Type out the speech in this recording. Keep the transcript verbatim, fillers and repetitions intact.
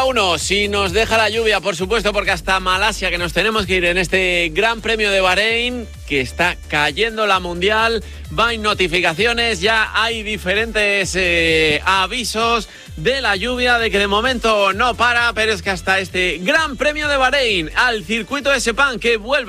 uno, si nos deja la lluvia, por supuesto, porque hasta Malasia, que nos tenemos que ir en este Gran Premio de Bahrein, que está cayendo la Mundial, va en notificaciones, ya hay diferentes eh, avisos de la lluvia, de que de momento no para, pero es que hasta este Gran Premio de Bahrein, al circuito de Sepang, que vuelve